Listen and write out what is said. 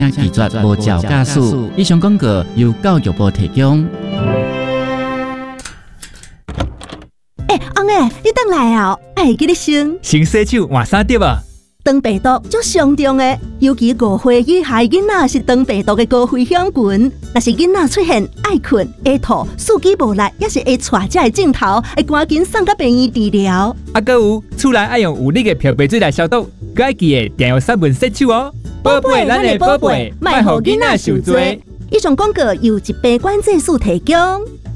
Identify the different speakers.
Speaker 1: 拒绝无照驾驶。以上广告由教育部提供。
Speaker 2: 翁诶，你倒来啊！爱记你先
Speaker 3: 洗手换衫碟啊！
Speaker 2: 肠病毒足上重的，尤其5岁以下囡仔是肠病毒的高危险群。若是囡仔出现爱困、会吐、四肢无力，也是会带这个镜头，会赶紧送到病院治疗。
Speaker 3: 还有厝内爱用有力的漂白水来消毒，佮爱记得定用3分洗手哦。
Speaker 2: 宝贝，咱的宝贝，莫互囡仔受罪。以上广告由疾病管制署提供。